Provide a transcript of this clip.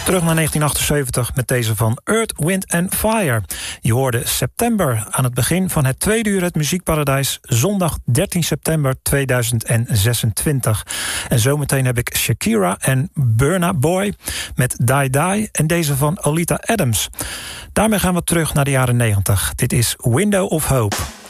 Terug naar 1978 met deze van Earth, Wind and Fire. Je hoorde September aan het begin van het tweede uur het Muziekparadijs, zondag 13 september 2026. En zometeen heb ik Shakira en Burna Boy met Die Die en deze van Olita Adams. Daarmee gaan we terug naar de jaren 90. Dit is Window of Hope.